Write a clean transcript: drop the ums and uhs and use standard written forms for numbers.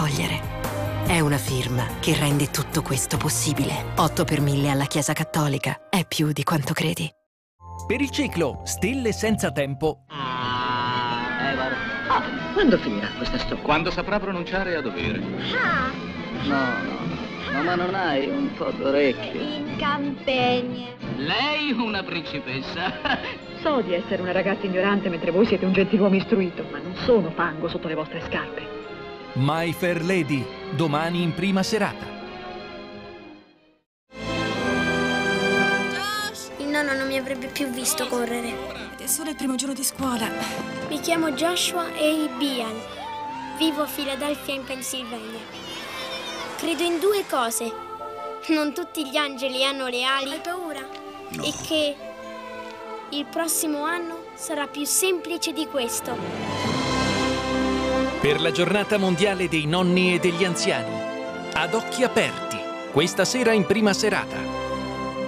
accogliere. È una firma che rende tutto questo possibile. 8 per 1000 alla Chiesa Cattolica. È più di quanto credi. Per il ciclo Stille senza tempo. Guarda. Quando finirà questa storia? Quando saprà pronunciare a dovere. No, ma non hai un po' d'orecchio? In campagna. Lei una principessa. So di essere una ragazza ignorante mentre voi siete un gentiluomo istruito, ma non sono fango sotto le vostre scarpe. My Fair Lady, domani in prima serata. Il nonno non mi avrebbe più visto correre. Ed è solo il primo giorno di scuola. Mi chiamo Joshua A. Bian. Vivo a Philadelphia in Pennsylvania. Credo in due cose. Non tutti gli angeli hanno le ali. Hai paura? No. E che il prossimo anno sarà più semplice di questo. Per la giornata mondiale dei nonni e degli anziani. Ad occhi aperti. Questa sera in prima serata.